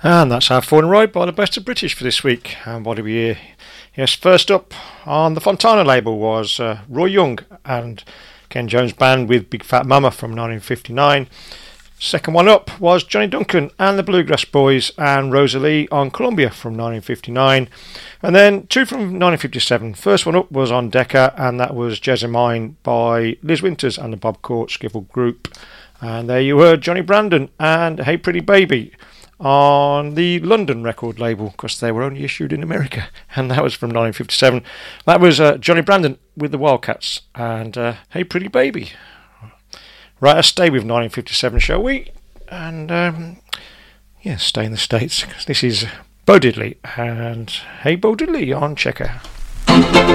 And that's our Falling Right by the Best of British for this week. And what do we hear? Yes, first up on the Fontana label was Roy Young and Ken Jones Band with Big Fat Mama from 1959. Second one up was Johnny Duncan and the Bluegrass Boys and Rosalie on Columbia from 1959. And then two from 1957. First one up was on Decca, and that was Jessamine by Liz Winters and the Bob Court Skiffle Group. And there you heard Johnny Brandon and Hey Pretty Baby on the London record label, because they were only issued in America, and that was from 1957. That was Johnny Brandon with the Wildcats and Hey Pretty Baby. Right, let's stay with 1957, shall we? And stay in the States, because this is Bo Diddley and Hey Bo Diddley on Checker.